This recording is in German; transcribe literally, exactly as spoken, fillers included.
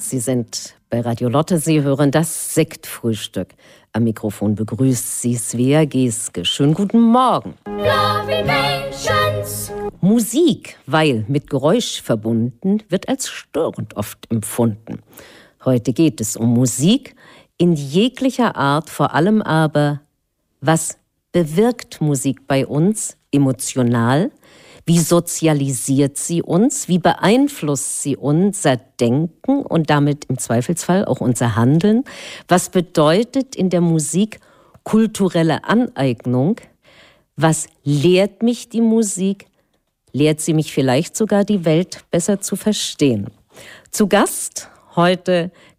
Sie sind bei Radio Lotte, Sie hören das Sektfrühstück. Am Mikrofon begrüßt Sie Svea Geske. Schönen guten Morgen. Musik, weil mit Geräusch verbunden, wird als störend oft empfunden. Heute geht es um Musik in jeglicher Art, vor allem aber, was bewirkt Musik bei uns emotional? Wie sozialisiert sie uns? Wie beeinflusst sie unser Denken und damit im Zweifelsfall auch unser Handeln? Was bedeutet in der Musik kulturelle Aneignung? Was lehrt mich die Musik? Lehrt sie mich vielleicht sogar, die Welt besser zu verstehen? Zu Gast heute